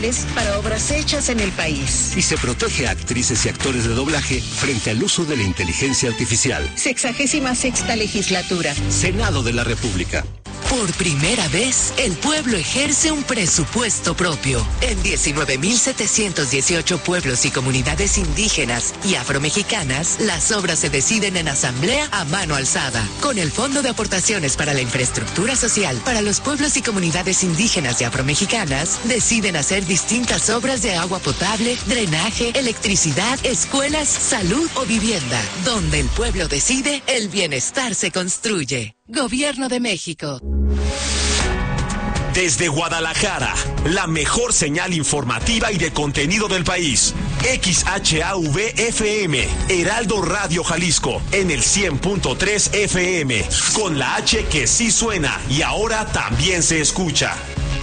para obras hechas en el país. Y se protege a actrices y actores de doblaje frente al uso de la inteligencia artificial. 66ª legislatura. Senado de la República. Por primera vez, el pueblo ejerce un presupuesto propio. En 19.718 pueblos y comunidades indígenas y afromexicanas, las obras se deciden en asamblea a mano alzada. Con el Fondo de Aportaciones para la Infraestructura Social para los pueblos y comunidades indígenas y afromexicanas, deciden hacer distintas obras de agua potable, drenaje, electricidad, escuelas, salud o vivienda. Donde el pueblo decide, el bienestar se construye. Gobierno de México. Desde Guadalajara, la mejor señal informativa y de contenido del país. XHAV-FM, Heraldo Radio Jalisco, en el 100.3 FM, con la H que sí suena y ahora también se escucha.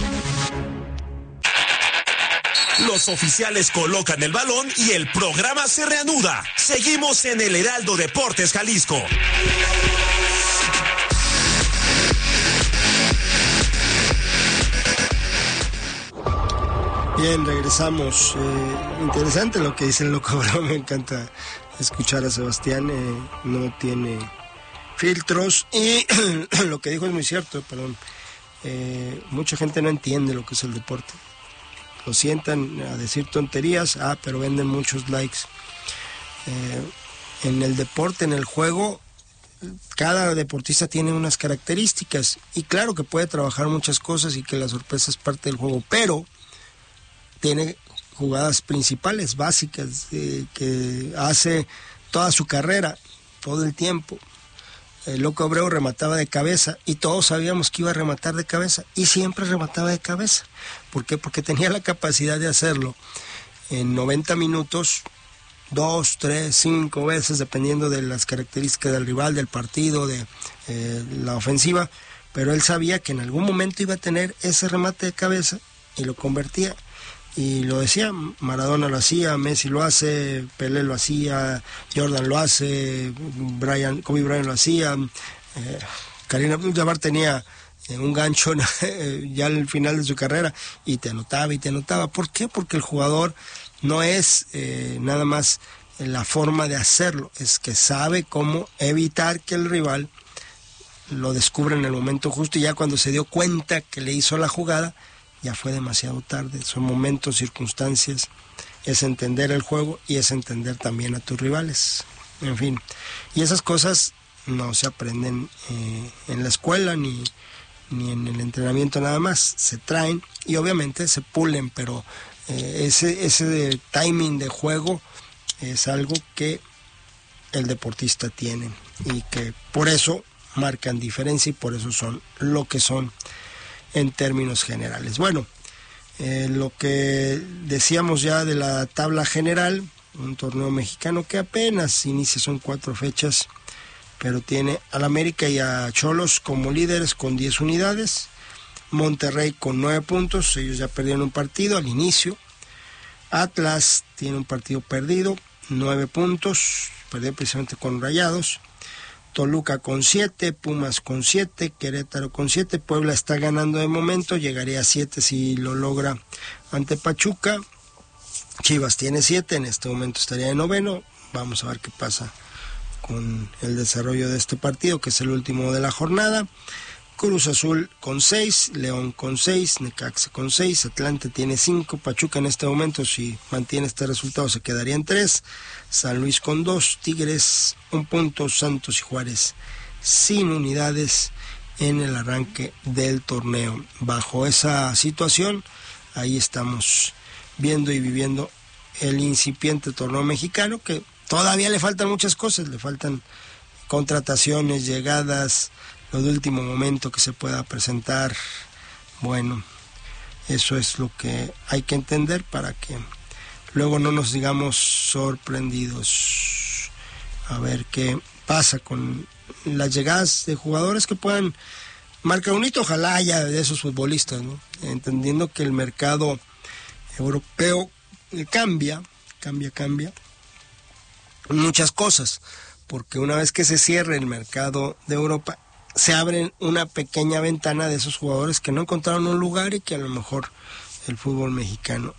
Los oficiales colocan el balón y el programa se reanuda. Seguimos en el Heraldo Deportes Jalisco. Bien, regresamos. Interesante lo que dice el Loco Abreu. Me encanta escuchar a Sebastián. No tiene filtros. Y lo que dijo es muy cierto, perdón. Mucha gente no entiende lo que es el deporte. Lo sientan a decir tonterías. Pero venden muchos likes. En el deporte, en el juego, cada deportista tiene unas características. Y claro que puede trabajar muchas cosas y que la sorpresa es parte del juego. Pero tiene jugadas principales, básicas, que hace toda su carrera, todo el tiempo. El Loco Abreu remataba de cabeza y todos sabíamos que iba a rematar de cabeza y siempre remataba de cabeza. ¿Por qué? Porque tenía la capacidad de hacerlo en 90 minutos, 2, 3, 5 veces, dependiendo de las características del rival, del partido, de la ofensiva, pero él sabía que en algún momento iba a tener ese remate de cabeza y lo convertía. Y lo decía, Maradona lo hacía, Messi lo hace, Pelé lo hacía, Jordan lo hace, Kobe Bryant lo hacía, Karim Abdul-Jabbar tenía un gancho ya al final de su carrera y te anotaba. ¿Por qué? Porque el jugador no es nada más la forma de hacerlo, es que sabe cómo evitar que el rival lo descubra en el momento justo, y ya cuando se dio cuenta que le hizo la jugada, ya fue demasiado tarde. Son momentos, circunstancias, es entender el juego y es entender también a tus rivales. En fin, y esas cosas no se aprenden en la escuela ni en el entrenamiento nada más, se traen y obviamente se pulen, pero ese timing de juego es algo que el deportista tiene y que por eso marcan diferencia y por eso son lo que son en términos generales. Bueno, lo que decíamos ya de la tabla general, un torneo mexicano que apenas inicia, son 4 fechas, pero tiene al América y a Xolos como líderes con 10 unidades, Monterrey con 9 puntos, ellos ya perdieron un partido al inicio, Atlas tiene un partido perdido, 9 puntos, perdió precisamente con Rayados, Toluca con 7, Pumas con 7, Querétaro con 7, Puebla está ganando de momento, llegaría a 7 si lo logra ante Pachuca, Chivas tiene 7, en este momento estaría de noveno, vamos a ver qué pasa con el desarrollo de este partido, que es el último de la jornada. Cruz Azul con 6, León con 6, Necaxa con 6, Atlante tiene 5, Pachuca en este momento, si mantiene este resultado, se quedaría en 3, San Luis con 2, Tigres 1 punto, Santos y Juárez sin unidades en el arranque del torneo. Bajo esa situación, ahí estamos viendo y viviendo el incipiente torneo mexicano, que todavía le faltan muchas cosas, le faltan contrataciones, llegadas, lo de último momento que se pueda presentar. Bueno, eso es lo que hay que entender para que luego no nos digamos sorprendidos. A ver qué pasa con las llegadas de jugadores que puedan marcar un hito, ojalá haya de esos futbolistas, ¿no? Entendiendo que el mercado europeo cambia muchas cosas, porque una vez que se cierre el mercado de Europa, se abre una pequeña ventana de esos jugadores que no encontraron un lugar y que a lo mejor el fútbol mexicano.